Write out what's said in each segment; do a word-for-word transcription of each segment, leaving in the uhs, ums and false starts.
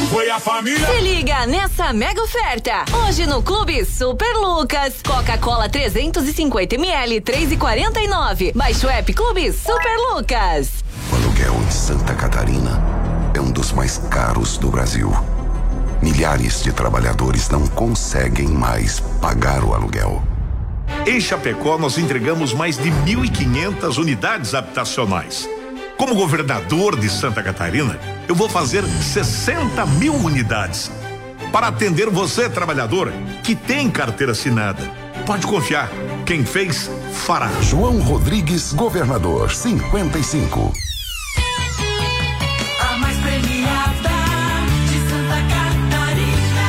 foi a família. Se liga nessa mega oferta. Hoje no Clube Super Lucas. Coca-Cola trezentos e cinquenta mililitros, três reais e quarenta e nove centavos. Baixe o app Clube Super Lucas. O aluguel em Santa Catarina é um dos mais caros do Brasil. Milhares de trabalhadores não conseguem mais pagar o aluguel. Em Chapecó, nós entregamos mais de mil e quinhentas unidades habitacionais. Como governador de Santa Catarina, eu vou fazer sessenta mil unidades para atender você, trabalhador, que tem carteira assinada. Pode confiar, quem fez, fará. João Rodrigues, governador, cinquenta e cinco. A mais premiada de Santa Catarina,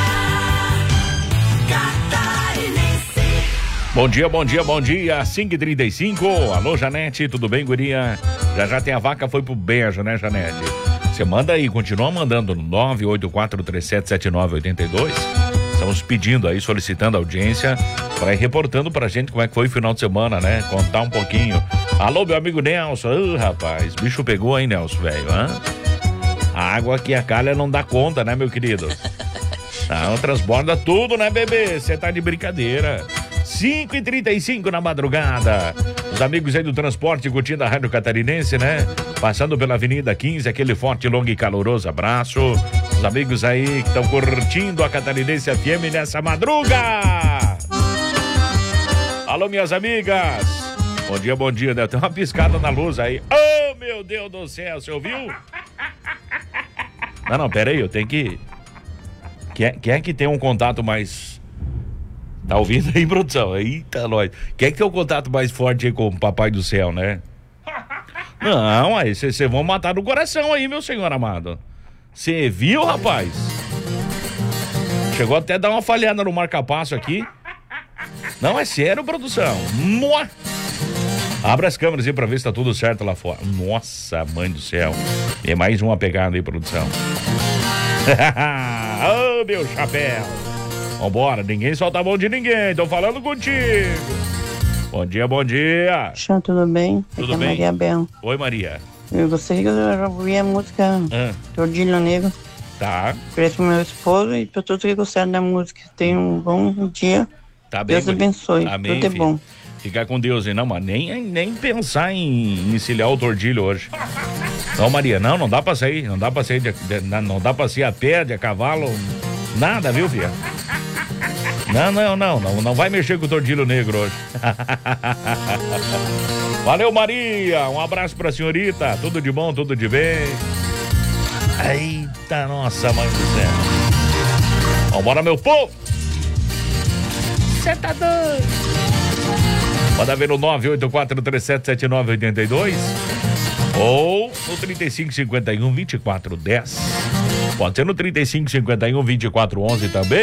Catarinense. Bom dia, bom dia, bom dia, cinco e trinta e cinco. Alô, Janete, tudo bem, guria? Já já tem a vaca, foi pro beijo, né, Janete? Você manda aí, continua mandando no nove oito quatro três sete sete nove oito dois. Estamos pedindo aí, solicitando audiência para ir reportando pra gente como é que foi o final de semana, né? Contar um pouquinho. Alô, meu amigo Nelson. Uh, rapaz, bicho pegou aí, Nelson, velho, hã? A água aqui, a calha não dá conta, né, meu querido? Não, transborda tudo, né, bebê? Você tá de brincadeira. cinco e trinta e cinco na madrugada. Os amigos aí do transporte curtindo a Rádio Catarinense, né? Passando pela Avenida quinze, aquele forte, longo e caloroso abraço. Os amigos aí que estão curtindo a Catarinense F M nessa madruga. Alô, minhas amigas. Bom dia, bom dia, né? Tem uma piscada na luz aí. Oh, meu Deus do céu, você ouviu? Não, não, pera aí, eu tenho que... Quem é, quem é que tem um contato mais... Tá ouvindo aí, produção? Eita, nós. Quem é que tem um contato mais forte aí com o Papai do Céu, né? Não, aí vocês vão matar no coração aí, meu senhor amado. Você viu, rapaz? Chegou até a dar uma falhada no marca-passo aqui. Não, é sério, produção. Mua. Abra as câmeras aí pra ver se tá tudo certo lá fora. Nossa, mãe do céu. Tem mais uma pegada aí, produção. Ô, oh, meu chapéu. Vambora, ninguém solta a mão de ninguém. Tô falando contigo. Bom dia, bom dia. Chão, tudo bem? Tudo Aqui bem? É Maria Bel. Oi, Maria. Eu gostaria que eu já ouvi a música Ah. Tordilho Negro. Tá. Ofereço pro meu esposo e pra todos que gostaram da música. Tenham um bom dia. Tá bem. Deus abençoe. Amém, Tudo é filho. bom. Ficar com Deus, hein? Não, mas nem, nem pensar em, em encilhar o tordilho hoje. Não, Maria, não, não dá pra sair. Não dá pra sair, de, de, não dá pra sair a pé, de a cavalo. Nada, viu, filha? Não, não, não, não, não vai mexer com o tordilho negro hoje. Valeu, Maria, um abraço pra senhorita, tudo de bom, tudo de bem. Eita, nossa, mãe do céu. Vambora, meu povo. Cê tá doido. Manda ver no nove oito quatro três sete sete nove oito dois ou no trinta e cinco cinquenta e um vinte e quatro dez. Pode ser no trinta e cinco cinquenta e um vinte e quatro onze também.